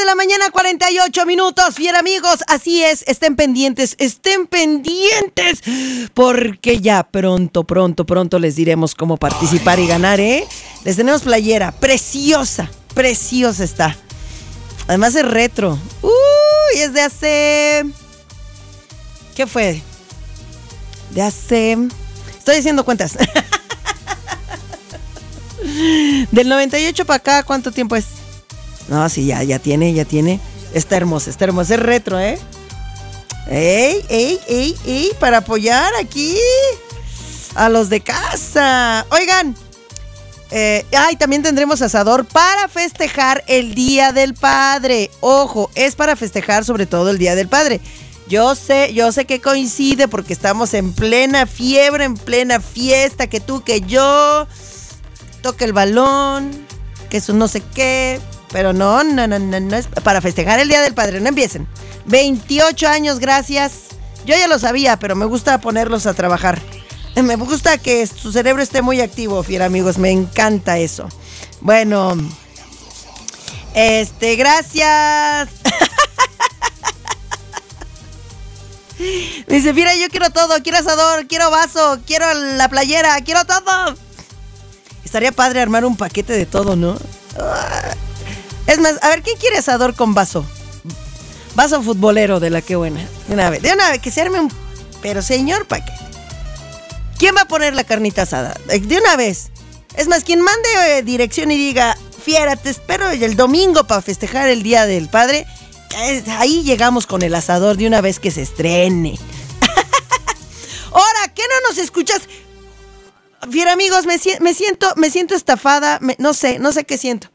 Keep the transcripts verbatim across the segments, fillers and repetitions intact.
de la mañana, cuarenta y ocho minutos. Bien, amigos, así es. Estén pendientes, estén pendientes. Porque ya pronto, pronto, pronto les diremos cómo participar y ganar, ¿eh? Les tenemos playera. Preciosa, preciosa está. Además es retro. Uy, es de hace... ¿Qué fue? De hace... Estoy haciendo cuentas. Del noventa y ocho para acá, ¿cuánto tiempo es? No, sí, ya, ya tiene, ya tiene. Está hermosa, está hermosa. Es retro, ¿eh? ¡Ey, ey, ey, ey! Para apoyar aquí a los de casa. Oigan. Eh, ay, también tendremos asador para festejar el Día del Padre. Ojo, es para festejar sobre todo el Día del Padre. Yo sé, yo sé que coincide porque estamos en plena fiebre, en plena fiesta, que tú, que yo, toque el balón, que eso no sé qué, pero no, no, no, no, no es para festejar el Día del Padre, no empiecen. veintiocho años, gracias. Yo ya lo sabía, pero me gusta ponerlos a trabajar. Me gusta que su cerebro esté muy activo, fiera amigos, me encanta eso. Bueno, este, gracias. Dice, mira, yo quiero todo, quiero asador, quiero vaso, quiero la playera, quiero todo. Estaría padre armar un paquete de todo, ¿no? Es más, a ver, ¿quién quiere asador con vaso? Vaso futbolero de la que buena. De una vez, de una vez, que se arme un... Pero señor paquete. ¿Quién va a poner la carnita asada? De una vez. Es más, quien mande eh, dirección y diga, fiera, te espero el domingo para festejar el Día del Padre. Ahí llegamos con el asador de una vez que se estrene. Ahora, ¿qué no nos escuchas? Fiera amigos, me, me siento, me siento estafada. Me, no sé, no sé qué siento.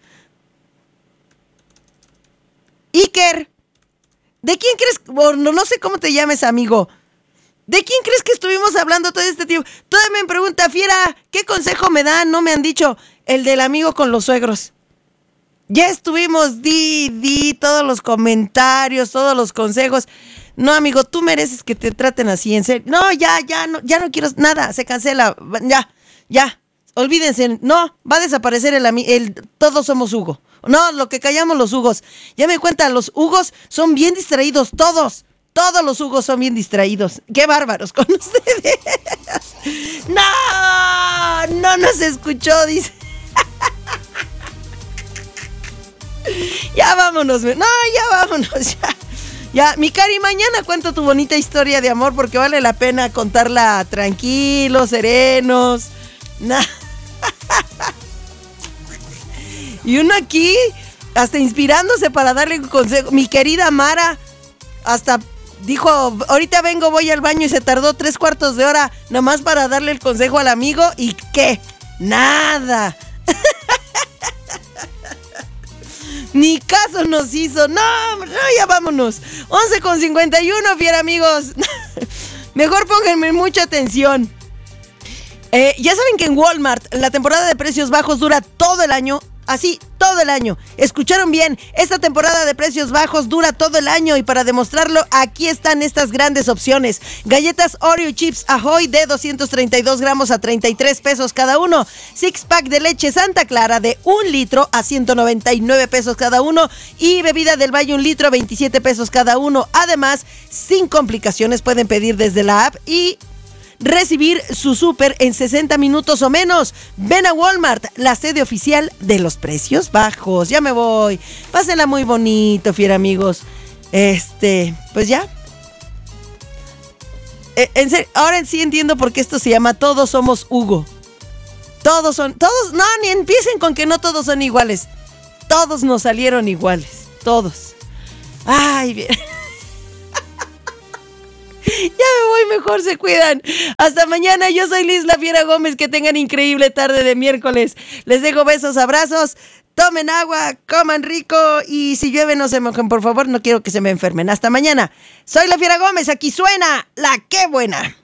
Iker, ¿de quién crees? Bueno, no sé cómo te llames, amigo. ¿De quién crees que estuvimos hablando todo este tiempo? Todavía me pregunta, fiera, ¿qué consejo me dan? No me han dicho. El del amigo con los suegros. Ya estuvimos, di, di, todos los comentarios, todos los consejos. No, amigo, tú mereces que te traten así, en serio. No, ya, ya, no, ya no quiero nada, se cancela. Ya, ya, olvídense. No, va a desaparecer el, el todos somos Hugo. No, lo que callamos los Hugos. Ya me cuenta, los Hugos son bien distraídos, todos. Todos los Hugos son bien distraídos. ¡Qué bárbaros con ustedes! ¡No! No nos escuchó, dice. Ya vámonos. No, ya vámonos. Ya, ya. Mi Cari, mañana cuento tu bonita historia de amor porque vale la pena contarla tranquilos, serenos. Nah. Y uno aquí, hasta inspirándose para darle un consejo. Mi querida Mara, hasta... dijo, ahorita vengo, voy al baño y se tardó tres cuartos de hora nomás para darle el consejo al amigo. ¿Y qué? Nada. Ni caso nos hizo. No, no, ya vámonos. once con cincuenta y uno, fiera amigos. Mejor pónganme mucha atención. Eh, ya saben que en Walmart la temporada de precios bajos dura todo el año. Así, todo el año. ¿Escucharon bien? Esta temporada de precios bajos dura todo el año y para demostrarlo, aquí están estas grandes opciones. Galletas Oreo Chips Ahoy de doscientos treinta y dos gramos a treinta y tres pesos cada uno. Six pack de leche Santa Clara de un litro a ciento noventa y nueve pesos cada uno. Y bebida del Valle un litro a veintisiete pesos cada uno. Además, sin complicaciones pueden pedir desde la app y... recibir su súper en sesenta minutos o menos. Ven a Walmart, la sede oficial de los precios bajos. Ya me voy. Pásenla muy bonito, fiera amigos. Este, pues ya. Eh, en serio, ahora sí entiendo por qué esto se llama Todos Somos Hugo. Todos son, todos, no, ni empiecen con que no todos son iguales. Todos nos salieron iguales. Todos. Ay, bien. Ya me voy, mejor se cuidan. Hasta mañana, yo soy Liz La Fiera Gómez. Que tengan increíble tarde de miércoles. Les dejo besos, abrazos. Tomen agua, coman rico. Y si llueve no se mojen, por favor. No quiero que se me enfermen. Hasta mañana. Soy La Fiera Gómez, aquí suena La Qué Buena.